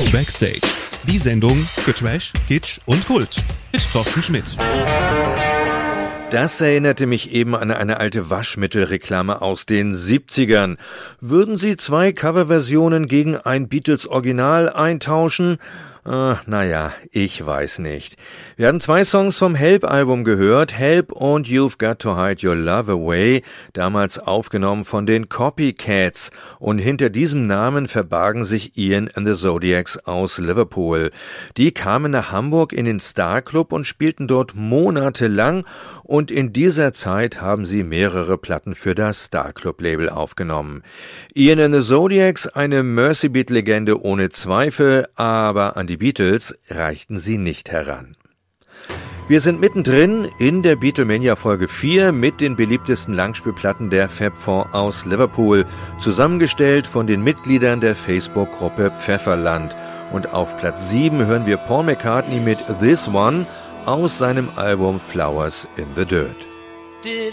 Backstage. Die Sendung für Trash, Kitsch und Kult mit Thorsten Schmidt. Das erinnerte mich eben an eine alte Waschmittelreklame aus den 70ern. Würden Sie 2 Coverversionen gegen ein Beatles-Original eintauschen? Naja, ich weiß nicht. Wir hatten 2 Songs vom Help-Album gehört, Help und You've Got to Hide Your Love Away, damals aufgenommen von den Copycats. Und hinter diesem Namen verbargen sich Ian and the Zodiacs aus Liverpool. Die kamen nach Hamburg in den Star Club und spielten dort monatelang, und in dieser Zeit haben sie mehrere Platten für das Star Club Label aufgenommen. Ian and the Zodiacs, eine Mercy Beat-Legende ohne Zweifel, aber an die Beatles reichten sie nicht heran. Wir sind mittendrin in der Beatlemania Folge 4 mit den beliebtesten Langspielplatten der Fab Four aus Liverpool, zusammengestellt von den Mitgliedern der Facebook-Gruppe Pfefferland. Und auf Platz 7 hören wir Paul McCartney mit This One aus seinem Album Flowers in the Dirt. Did